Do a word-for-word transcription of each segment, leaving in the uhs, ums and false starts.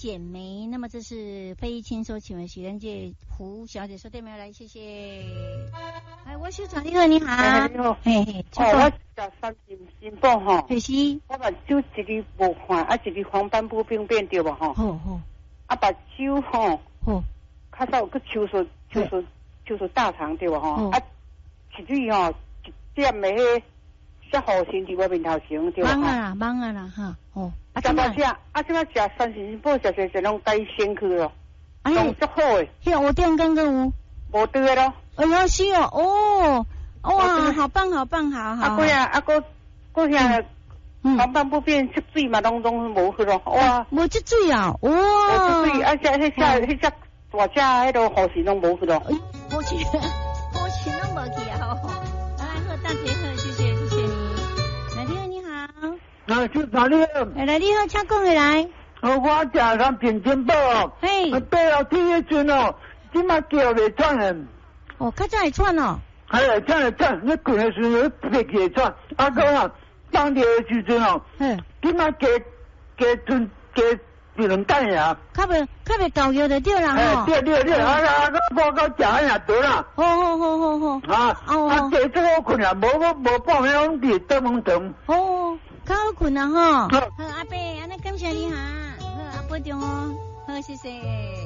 减肥。那么这是非轻松，请问许仁界胡小姐说对没有？来，谢谢。哎，我小长你好，你好。 哎，你好。 嘿嘿， 哦，我食三斤新报吼。 就是。 我目睭一日无看，啊一日黄斑部病变对无吼？ 好好。 啊，目睭吼。 好。 较早有个手术，手术，手术大肠对无吼？啊，一日吼一点的迄小护身伫我面头前对无？ 忙啊啦，忙啊啦哈。哦。 啊，怎么食？啊，怎么食三斤新报食食食拢改先去咯？拢足好诶。 迄我店刚刚有。 无对咯。 哎呀，是哦，哦，哇，好棒，好棒，好好。 啊，个呀，啊个个呀，黄斑部变积水嘛，拢拢无去咯，哇， 无积水啊，哇， 积水，啊，只迄只迄只大只迄个护士拢无去咯， 护士护士拢无去啊，好，来好，大姐好，谢谢谢谢你，来你好你好， 啊，就哪里？ 来来你好，请讲回来。 哦，我食三平金宝哦， 嘿， 对哦，第一阵哦，即马叫袂喘诶。 哦，较早会喘哦。 哎呀，喘会喘，你困诶时阵你袂记会喘，啊个啊，当地诶时阵哦，嗯，即马加加吞加一两等呀。较袂较袂高药就对啦吼。 哎，对对对，啊啊，我报告食安也得啦。 好好好好好。 啊，哦，啊，加做好困啊，无我无半暝拢伫倒门床。 哦，较好困啊吼。好，阿伯，安尼感谢你哈，好，阿保重哦，好，谢谢。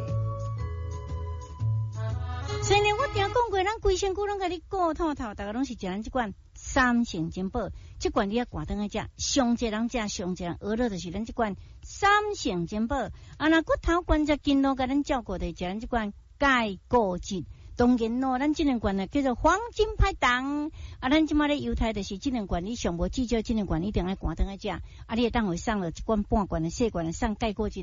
所以呢，我听讲过，咱规身躯拢甲你顾透透，大家拢是食咱这款三成金宝，这款你要挂灯来食，上济人食，上济人娱乐就是咱这款三成金宝。啊，那骨头关节筋络甲咱照顾的，食咱这款钙固质。当然咯，咱这两罐呢叫做黄金拍档。啊，咱即马咧犹太就是这两罐，你上无至少这两罐一定要挂灯来食。啊，你会当会送了一罐半罐的细罐的送钙固质。